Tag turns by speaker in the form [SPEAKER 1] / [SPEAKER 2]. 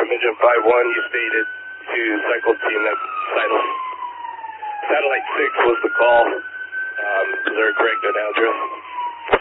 [SPEAKER 1] Mission 5-1, you stated to cycle team that Satellite 6 was the call. Is there a correct address?